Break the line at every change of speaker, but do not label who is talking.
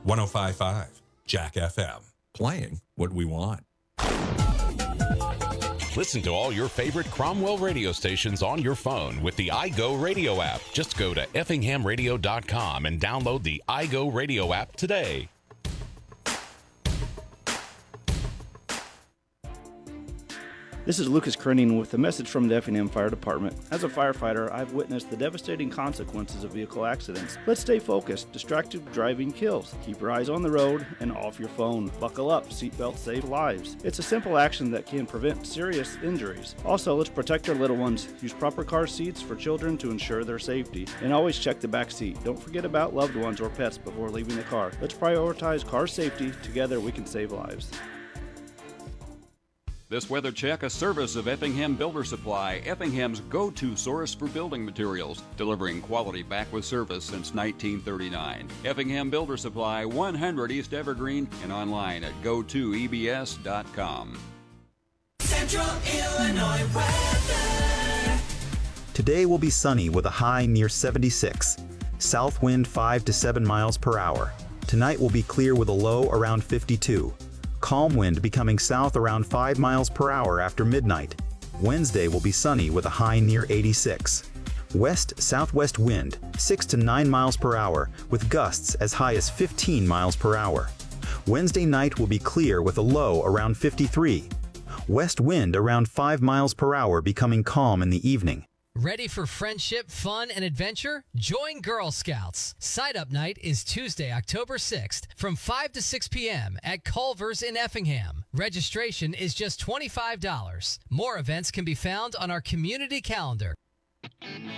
105.5 Jack FM.
Playing what we want.
Listen to all your favorite Cromwell radio stations on your phone with the iGo Radio app. Just go to effinghamradio.com and download the iGo Radio app today.
This is Lucas Krenning with a message from the Effingham Fire Department. As a firefighter, I've witnessed the devastating consequences of vehicle accidents. Let's stay focused. Distracted driving kills. Keep your eyes on the road and off your phone. Buckle up. Seatbelts save lives. It's a simple action that can prevent serious injuries. Also, let's protect our little ones. Use proper car seats for children to ensure their safety. And always check the back seat. Don't forget about loved ones or pets before leaving the car. Let's prioritize car safety. Together, we can save lives.
This weather check, a service of Effingham Builder Supply, Effingham's go-to source for building materials, delivering quality back with service since 1939. Effingham Builder Supply, 100 East Evergreen, and online at go2ebs.com.
Central Illinois weather.
Today will be sunny with a high near 76. South wind 5 to 7 miles per hour. Tonight will be clear with a low around 52. Calm wind becoming south around 5 miles per hour after midnight. Wednesday will be sunny with a high near 86. West-southwest wind 6 to 9 miles per hour with gusts as high as 15 miles per hour. Wednesday night will be clear with a low around 53. West wind around 5 miles per hour becoming calm in the evening.
Ready for friendship, fun, and adventure? Join Girl Scouts. Sign-up night is Tuesday, October 6th from 5 to 6 p.m. at Culver's in Effingham. Registration is just $25. More events can be found on our community calendar.